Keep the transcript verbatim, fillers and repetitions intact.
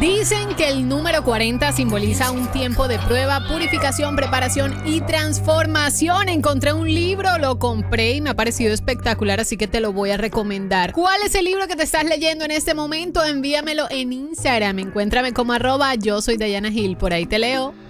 Dicen que el número cuarenta simboliza un tiempo de prueba, purificación, preparación y transformación. Encontré un libro, lo compré y me ha parecido espectacular, así que te lo voy a recomendar. ¿Cuál es el libro que te estás leyendo en este momento? Envíamelo en Instagram. Encuéntrame como arroba yo soy Dayana Gil. Por ahí te leo.